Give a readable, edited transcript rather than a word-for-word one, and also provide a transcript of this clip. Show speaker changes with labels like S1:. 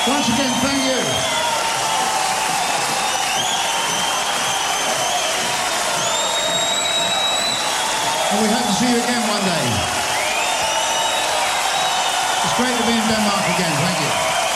S1: Once again, thank you. And we hope to see you again one day. It's great to be in Denmark again. Thank you.